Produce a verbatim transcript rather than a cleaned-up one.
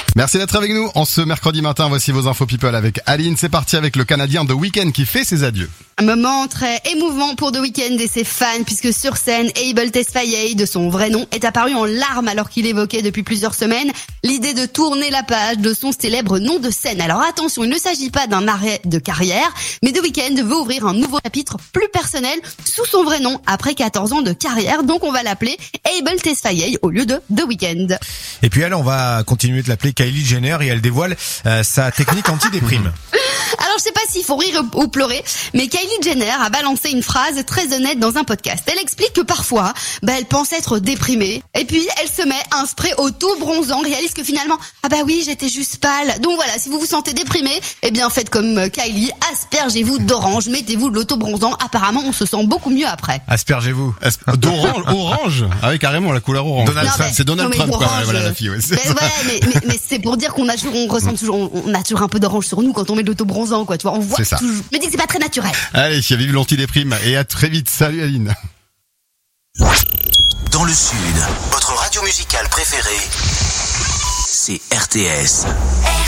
Merci d'être avec nous. En ce mercredi matin, voici vos infos people avec Aline. C'est parti avec le Canadien The Weeknd qui fait ses adieux. Un moment très émouvant pour The Weeknd et ses fans, puisque sur scène, Abel Tesfaye, de son vrai nom, est apparu en larmes alors qu'il évoquait depuis plusieurs semaines l'idée de tourner la page de son célèbre nom de scène. Alors attention, il ne s'agit pas d'un arrêt de carrière, mais The Weeknd veut ouvrir un nouveau chapitre plus personnel sous son vrai nom après quatorze ans de carrière. Donc on va l'appeler Abel Tesfaye au lieu de The Weeknd. Et puis elle, on va continuer de l'appeler Kylie Jenner et elle dévoile euh, sa technique anti-déprime. Alors je sais pas s'il faut rire ou pleurer, mais Kylie Jenner a balancé une phrase très honnête dans un podcast. Elle explique que parfois, bah elle pense être déprimée, et puis elle se met un spray auto-bronzant, réalise que finalement, ah bah oui, j'étais juste pâle. Donc voilà, si vous vous sentez déprimé, eh bien faites comme Kylie, aspergez-vous d'orange, mettez-vous de l'auto-bronzant, apparemment on se sent beaucoup mieux après. Aspergez-vous. Asp- D'orange, orange, avec carrément la couleur orange. Donald Non, Trump. mais- C'est Donald non, mais Trump, quoi. d'orange, Voilà la fille. Ouais, c'est Mais, ça. ouais, mais, mais, mais c'est pour dire qu'on a toujours, on ressent toujours, on a toujours un peu d'orange sur nous quand on met de l'auto-bronzant, quoi. Tu vois, on voit C'est ça. toujours. Mais dis que c'est pas très naturel. Allez, vive l'antidéprime et à très vite. Salut Aline. Dans le Sud, votre radio musicale préférée, c'est R T S. R